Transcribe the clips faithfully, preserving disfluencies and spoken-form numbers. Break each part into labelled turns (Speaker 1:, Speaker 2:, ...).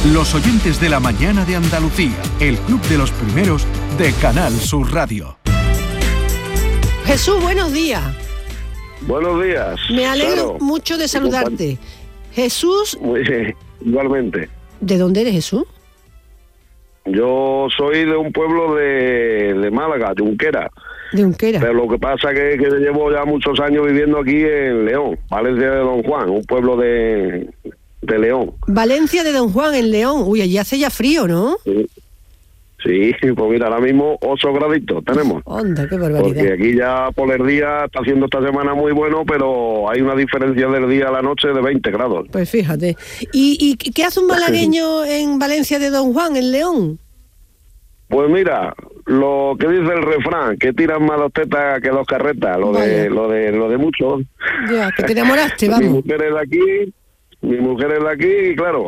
Speaker 1: Los oyentes de la mañana de Andalucía, el club de los primeros de Canal Sur Radio.
Speaker 2: Jesús, buenos días.
Speaker 3: Buenos días.
Speaker 2: Me alegro
Speaker 3: Claro.
Speaker 2: mucho de saludarte. Jesús.
Speaker 3: Muy bien, igualmente.
Speaker 2: ¿De dónde eres, Jesús?
Speaker 3: Yo soy de un pueblo de, de Málaga, Junquera.
Speaker 2: De Unquera.
Speaker 3: Pero lo que pasa es que, que llevo ya muchos años viviendo aquí en León, Valencia de Don Juan, un pueblo de, de León.
Speaker 2: Valencia de Don Juan, en León. Uy, allí hace ya frío, ¿no?
Speaker 3: Sí. Sí, pues mira, ahora mismo ocho graditos tenemos.
Speaker 2: Onda, qué barbaridad.
Speaker 3: Porque aquí ya por el día está haciendo esta semana muy bueno, pero hay una diferencia del día a la noche de veinte grados.
Speaker 2: Pues fíjate. ¿Y, y qué hace un malagueño en Valencia de Don Juan, en León?
Speaker 3: Pues mira, lo que dice el refrán, que tiran más dos tetas que dos carretas, lo
Speaker 2: Vaya.
Speaker 3: de lo de lo de muchos.
Speaker 2: Ya, que te enamoraste,
Speaker 3: Mi
Speaker 2: vamos.
Speaker 3: mujer es de aquí, mi mujer es de aquí, y claro,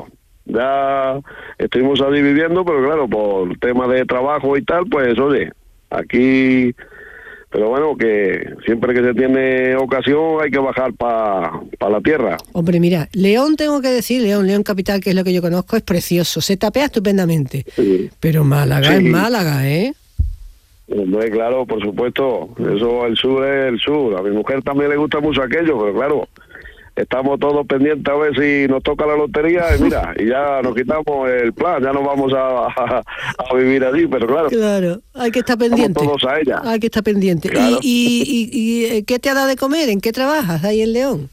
Speaker 3: ya estuvimos allí viviendo, pero claro, por tema de trabajo y tal, pues oye, aquí, pero bueno, que siempre que se tiene ocasión hay que bajar para pa la tierra.
Speaker 2: Hombre, mira, León tengo que decir, León, León capital, que es lo que yo conozco, es precioso, se tapea estupendamente.
Speaker 3: Sí.
Speaker 2: Pero Málaga
Speaker 3: Sí.
Speaker 2: es Málaga, ¿eh?
Speaker 3: Hombre, claro, por supuesto, eso, el sur es el sur. A mi mujer también le gusta mucho aquello, pero claro, estamos todos pendientes a ver si nos toca la lotería y mira, y ya nos quitamos el plan, ya nos vamos a, a, a vivir allí, pero claro,
Speaker 2: Claro, hay que estar pendiente.
Speaker 3: Vamos todos a ella.
Speaker 2: Hay que estar pendiente.
Speaker 3: Claro.
Speaker 2: ¿Y, y, y, y qué te ha dado de comer? ¿En qué trabajas ahí en León?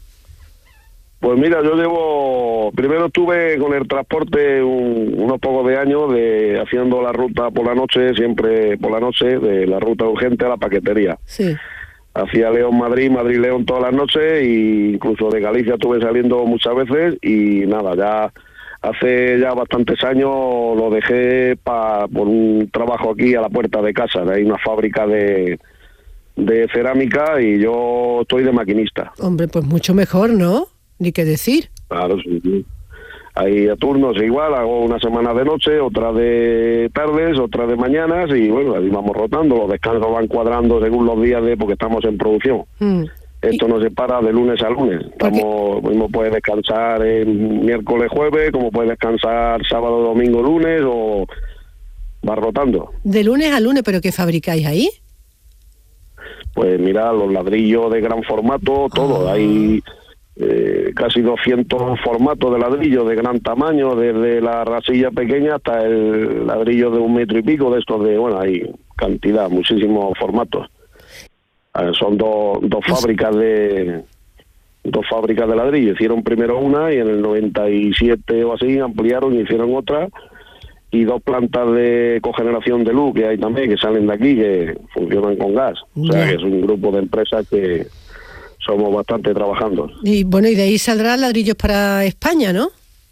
Speaker 3: pues mira, yo llevo, primero estuve con el transporte un- unos pocos de años de haciendo la ruta por la noche, siempre por la noche, de la ruta urgente a la paquetería.
Speaker 2: Sí.
Speaker 3: Hacía León-Madrid, Madrid-León todas las noches e incluso de Galicia estuve saliendo muchas veces y nada, ya hace ya bastantes años lo dejé pa, por un trabajo aquí a la puerta de casa, hay una fábrica de, de cerámica y yo estoy de maquinista.
Speaker 2: Hombre, pues mucho mejor, ¿no? Ni qué decir.
Speaker 3: Claro, sí, sí. Hay a turnos igual, hago una semana de noche, otra de tardes, otra de mañanas y bueno, ahí vamos rotando, los descansos van cuadrando según los días de porque estamos en producción.
Speaker 2: Mm.
Speaker 3: Esto no se para de lunes a lunes. Estamos, mismo puedes descansar el miércoles, jueves, como puedes descansar sábado, domingo, lunes o vas rotando.
Speaker 2: De lunes a lunes, ¿pero qué fabricáis ahí?
Speaker 3: Pues mira, los ladrillos de gran formato, todo.
Speaker 2: Ah.
Speaker 3: Hay eh, casi doscientos formatos de ladrillo de gran tamaño, desde la rasilla pequeña hasta el ladrillo de un metro y pico, de estos de, bueno, hay cantidad, muchísimos formatos. Eh, son dos, dos fábricas de dos fábricas de ladrillo. Hicieron primero una y en el noventa y siete o así ampliaron y hicieron otra. Y dos plantas de cogeneración de luz que hay también, que salen de aquí, que funcionan con gas. O sea,
Speaker 2: Ya.
Speaker 3: que es un grupo de empresas que somos bastante trabajando.
Speaker 2: Y bueno, y de ahí saldrán ladrillos para España, ¿no?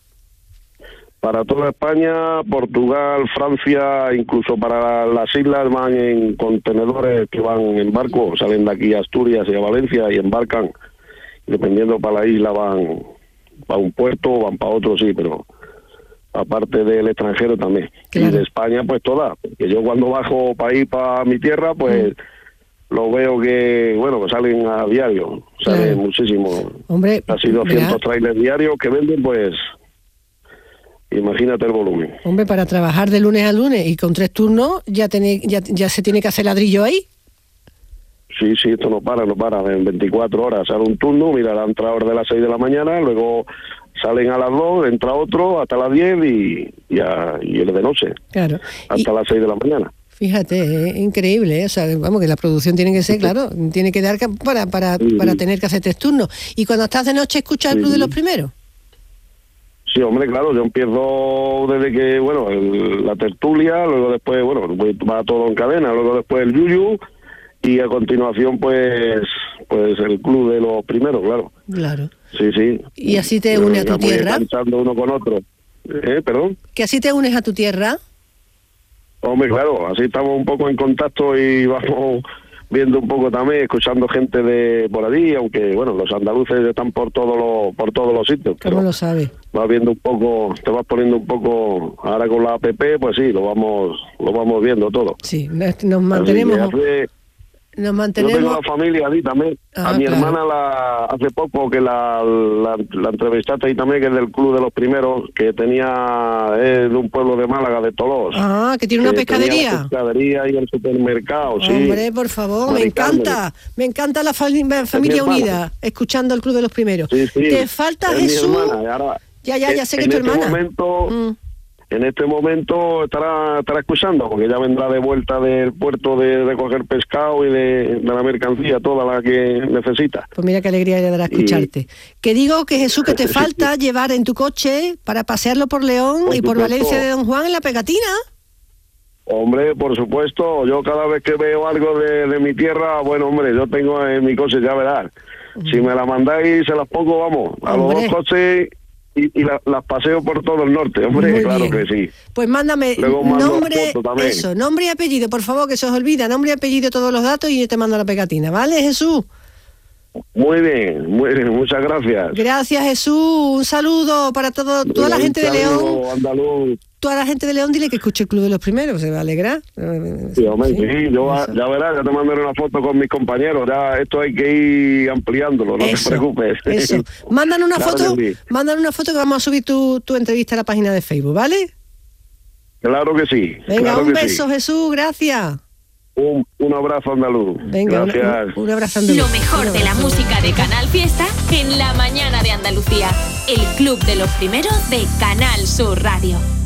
Speaker 3: Para toda España, Portugal, Francia, incluso para las islas van en contenedores que van en barco, salen de aquí a Asturias y a Valencia y embarcan. Dependiendo para la isla van para un puerto, van para otro, sí, pero aparte del extranjero también.
Speaker 2: Claro.
Speaker 3: Y de España, pues toda. Porque yo cuando bajo para ir para mi tierra, pues
Speaker 2: Mm.
Speaker 3: lo veo que, bueno, que salen a diario, salen
Speaker 2: Claro.
Speaker 3: muchísimos.
Speaker 2: Hombre,
Speaker 3: Casi doscientos
Speaker 2: verá,
Speaker 3: trailers diarios que venden, pues imagínate el volumen.
Speaker 2: hombre, para trabajar de lunes a lunes y con tres turnos ya, tenéis- ya, ya se tiene que hacer ladrillo ahí.
Speaker 3: Sí, sí, esto no para, no para. En veinticuatro horas sale un turno, mira, la entrada de las seis de la mañana, luego salen a las dos, entra otro hasta las diez y, y, a- y el de noche,
Speaker 2: Claro. Y
Speaker 3: hasta las seis de la mañana.
Speaker 2: fíjate, es increíble, ¿eh? O sea, vamos, que la producción tiene que ser, claro, tiene que dar ca- para, para,
Speaker 3: Sí.
Speaker 2: para tener que hacer tres turnos. Y cuando estás de noche, ¿escuchas el Club de los Primeros?
Speaker 3: Sí, hombre, claro, yo empiezo desde que, bueno, el- la tertulia, luego después, bueno, pues va todo en cadena, luego después el yuyu y a continuación, pues, pues el Club de los Primeros, claro.
Speaker 2: Claro.
Speaker 3: Sí, sí.
Speaker 2: ¿Y así te une a tu
Speaker 3: Vamos
Speaker 2: tierra?
Speaker 3: enganchando uno con otro. ¿Eh? ¿Perdón?
Speaker 2: ¿Que así te unes a tu tierra?
Speaker 3: Hombre, claro, así estamos un poco en contacto y vamos viendo un poco también, escuchando gente de por allí, aunque, bueno, los andaluces están por todos los por todos los sitios.
Speaker 2: ¿Cómo
Speaker 3: pero
Speaker 2: lo sabes?
Speaker 3: vas viendo un poco, te vas poniendo un poco, ahora con la app, pues sí, lo vamos lo vamos viendo todo.
Speaker 2: Sí, nos nos mantenemos...
Speaker 3: Así que hace,
Speaker 2: nos mantenemos...
Speaker 3: Yo tengo la familia allí también.
Speaker 2: Ah,
Speaker 3: a mi
Speaker 2: claro.
Speaker 3: hermana la hace poco que la, la, la entrevistaste ahí también, que es del Club de los Primeros, que tenía, es de un pueblo de Málaga, de Tolos.
Speaker 2: Ah, que tiene una
Speaker 3: que tenía
Speaker 2: pescadería.
Speaker 3: la pescadería y el supermercado, sí.
Speaker 2: Hombre, por favor, me
Speaker 3: Mari
Speaker 2: encanta.
Speaker 3: Carmen.
Speaker 2: Me encanta la fami- familia
Speaker 3: hermana.
Speaker 2: unida, escuchando el Club de los Primeros.
Speaker 3: Sí, sí.
Speaker 2: Te falta
Speaker 3: Es mi
Speaker 2: Jesús.
Speaker 3: hermana, y ahora,
Speaker 2: Ya, ya, ya sé que
Speaker 3: en
Speaker 2: es tu
Speaker 3: este
Speaker 2: hermana.
Speaker 3: Momento,
Speaker 2: Mm.
Speaker 3: En este momento estará estará escuchando, porque ya vendrá de vuelta del puerto de recoger pescado y de, de la mercancía, toda la que necesita.
Speaker 2: Pues mira qué alegría le dará escucharte. Que digo que Jesús, que te
Speaker 3: Sí.
Speaker 2: falta llevar en tu coche para pasearlo por León
Speaker 3: Por
Speaker 2: y por
Speaker 3: supuesto.
Speaker 2: Valencia de Don Juan en la pegatina.
Speaker 3: Hombre, por supuesto, yo cada vez que veo algo de, de mi tierra, bueno, hombre, yo tengo en mi coche, ya verás. Si me la mandáis, se las pongo, vamos, a
Speaker 2: Hombre.
Speaker 3: los dos coches y, y la- las paseo por todo el norte, hombre,
Speaker 2: Muy
Speaker 3: claro
Speaker 2: bien.
Speaker 3: que sí.
Speaker 2: Pues mándame
Speaker 3: Luego mando
Speaker 2: nombre,
Speaker 3: foto también.
Speaker 2: eso, nombre y apellido, por favor, que se os olvida, nombre y apellido, todos los datos y yo te mando la pegatina, ¿vale, Jesús?
Speaker 3: Muy bien, muy bien, muchas gracias.
Speaker 2: Gracias, Jesús. Un saludo para todo, toda la
Speaker 3: Un
Speaker 2: gente de
Speaker 3: saludo,
Speaker 2: León.
Speaker 3: andaluz.
Speaker 2: Toda la gente de León, dile que escuche el Club de los Primeros, se va a alegrar.
Speaker 3: Sí, hombre, sí,
Speaker 2: Sí,
Speaker 3: yo
Speaker 2: eso.
Speaker 3: ya verás, ya te mandaré una foto con mis compañeros, ya esto hay que ir ampliándolo, no
Speaker 2: Eso,
Speaker 3: te preocupes.
Speaker 2: Eso. Mandan una
Speaker 3: Claro
Speaker 2: foto,
Speaker 3: que sí.
Speaker 2: mandan una foto que vamos a subir tu, tu entrevista a la página de Facebook, ¿vale?
Speaker 3: Claro que sí.
Speaker 2: Venga,
Speaker 3: claro
Speaker 2: un
Speaker 3: que
Speaker 2: beso,
Speaker 3: sí.
Speaker 2: Jesús, gracias.
Speaker 3: Un, un abrazo andaluz.
Speaker 2: Venga, un,
Speaker 3: Gracias.
Speaker 2: un, un abrazo andaluz.
Speaker 4: Lo mejor
Speaker 2: Un
Speaker 4: de la
Speaker 2: abrazo.
Speaker 4: música de Canal Fiesta en la mañana de Andalucía. El Club de los Primeros de Canal Sur Radio.